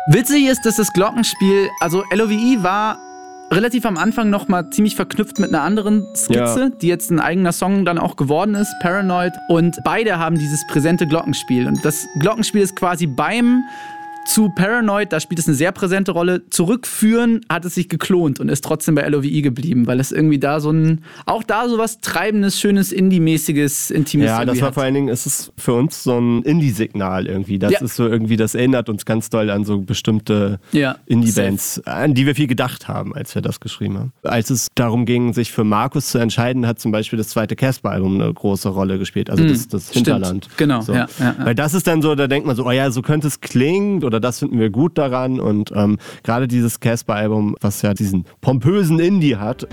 Witzig ist, dass das Glockenspiel, also LOVE war relativ am Anfang noch mal ziemlich verknüpft mit einer anderen Skizze, die jetzt ein eigener Song dann auch geworden ist, Paranoid. Und beide haben dieses präsente Glockenspiel. Und das Glockenspiel ist quasi beim zu Paranoid, da spielt es eine sehr präsente Rolle, zurückführen, hat es sich geklont und ist trotzdem bei LOVE geblieben, weil es irgendwie da auch da so was Treibendes, Schönes, Indie-mäßiges, Intimes ja, das war hat. Vor allen Dingen, ist es für uns so ein Indie-Signal irgendwie. Das ist so irgendwie, das erinnert uns ganz doll an so bestimmte Indie-Bands, an die wir viel gedacht haben, als wir das geschrieben haben. Als es darum ging, sich für Markus zu entscheiden, hat zum Beispiel das zweite Casper-Album eine große Rolle gespielt, also das Hinterland. Genau, so. Weil das ist dann so, da denkt man so, oh ja, so könnte es klingen, oder das finden wir gut daran und gerade dieses Casper-Album, was ja diesen pompösen Indie hat,